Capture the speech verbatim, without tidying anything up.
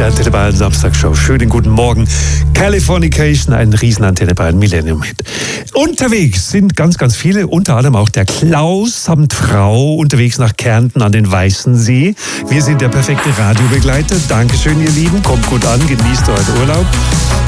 der Antenne Bayern Samstagshow. Schönen guten Morgen. Californication, ein riesen Antenne Bayern Millennium-Hit. Unterwegs sind ganz, ganz viele, unter anderem auch der Klaus samt Frau, unterwegs nach Kärnten an den Weißen See. Wir sind der perfekte Radiobegleiter. Dankeschön, ihr Lieben. Kommt gut an, genießt euren Urlaub.